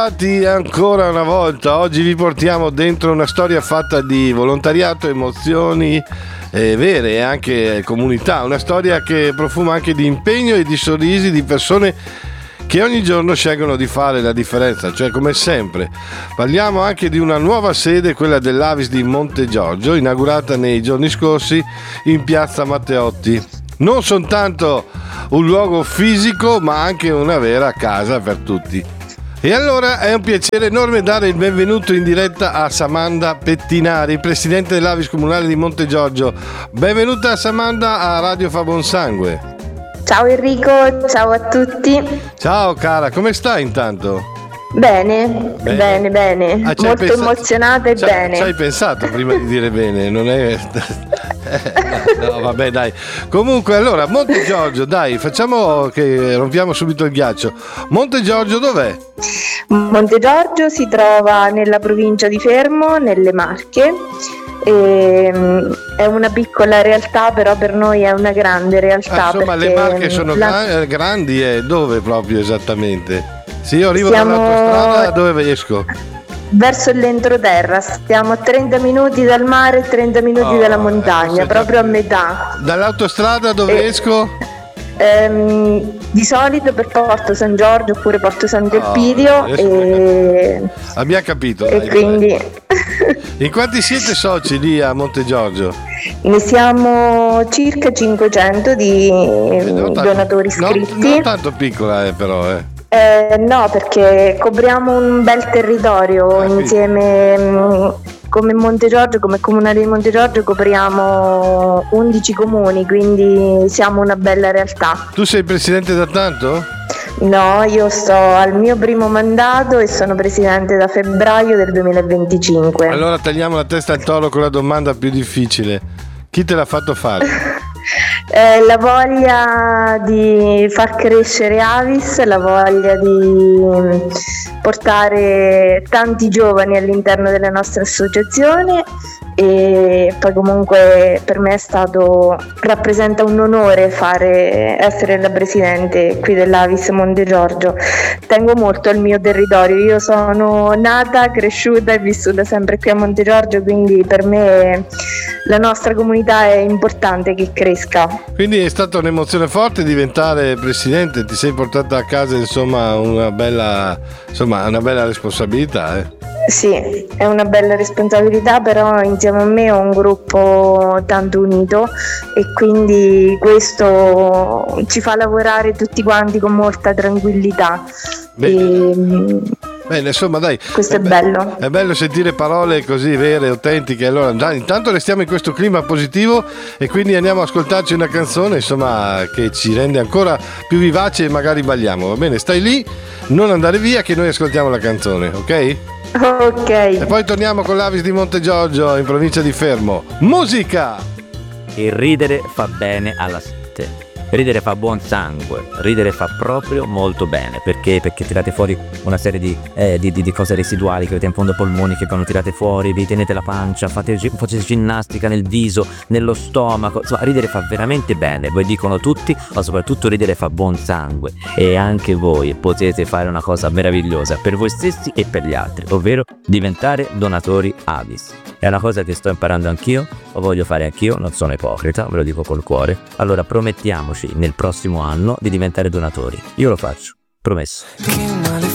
Ancora una volta, oggi vi portiamo dentro una storia fatta di volontariato, emozioni vere e anche comunità, una storia che profuma anche di impegno e di sorrisi di persone che ogni giorno scelgono di fare la differenza, cioè come sempre. Parliamo anche di una nuova sede, quella dell'Avis di Monte Giorgio, inaugurata nei giorni scorsi in piazza Matteotti. Non soltanto un luogo fisico, ma anche una vera casa per tutti. E allora è un piacere enorme dare il benvenuto in diretta a Samanda Pettinari, presidente dell'Avis Comunale di Monte Giorgio. Benvenuta Samanda a Radio Fa Buon Sangue. Ciao Enrico, ciao a tutti. Ciao cara, come stai intanto? Bene. Molto emozionata e bene. Ci hai pensato prima di dire bene, non è... No, vabbè, dai. Comunque, allora, Monte Giorgio, dai, facciamo che rompiamo subito il ghiaccio. Monte Giorgio dov'è? Monte Giorgio si trova nella provincia di Fermo, nelle Marche. È una piccola realtà, però per noi è una grande realtà. Insomma, le Marche sono grandi, e dove proprio esattamente? Se io arrivo dall'autostrada, dove esco? Verso l'entroterra, stiamo a 30 minuti dal mare e 30 minuti dalla montagna, proprio a metà. Dall'autostrada dove esco? Di solito per Porto San Giorgio oppure Porto Sant'Elpidio. Abbiamo capito. E quindi... In quanti siete soci lì a Monte Giorgio? Ne siamo circa 500 di donatori iscritti. Non tanto piccola però. No, perché copriamo un bel territorio insieme, come Monte Giorgio, come Comunale di Monte Giorgio copriamo 11 comuni, quindi siamo una bella realtà. Tu sei presidente da tanto? No, io sto al mio primo mandato e sono presidente da febbraio del 2025. Allora tagliamo la testa al toro con la domanda più difficile. Chi te l'ha fatto fare? La voglia di far crescere Avis, la voglia di portare tanti giovani all'interno della nostra associazione, e poi comunque per me rappresenta un onore essere la presidente qui dell'Avis Monte Giorgio. Tengo molto al mio territorio, io sono nata, cresciuta e vissuta sempre qui a Monte Giorgio, quindi per me la nostra comunità è importante che cresca. Quindi è stata un'emozione forte diventare presidente, ti sei portata a casa una bella responsabilità. Sì, è una bella responsabilità, però insieme a me ho un gruppo tanto unito e quindi questo ci fa lavorare tutti quanti con molta tranquillità. Bene, insomma dai, questo è bello. È bello sentire parole così vere, autentiche. Allora intanto restiamo in questo clima positivo e quindi andiamo ad ascoltarci una canzone, insomma, che ci rende ancora più vivaci e magari balliamo. Va bene, stai lì, non andare via che noi ascoltiamo la canzone, ok? Ok. E poi torniamo con l'Avis di Monte Giorgio in provincia di Fermo. Musica! Il ridere fa bene alla salute. Ridere fa buon sangue, ridere fa proprio molto bene, perché tirate fuori una serie di cose residuali che avete in fondo ai polmoni, che quando tirate fuori vi tenete la pancia, fate ginnastica nel viso, nello stomaco, insomma ridere fa veramente bene, voi dicono tutti, ma soprattutto ridere fa buon sangue, e anche voi potete fare una cosa meravigliosa per voi stessi e per gli altri, ovvero diventare donatori Avis. È una cosa che sto imparando anch'io, lo voglio fare anch'io, non sono ipocrita, ve lo dico col cuore. Allora promettiamoci nel prossimo anno di diventare donatori. Io lo faccio, promesso.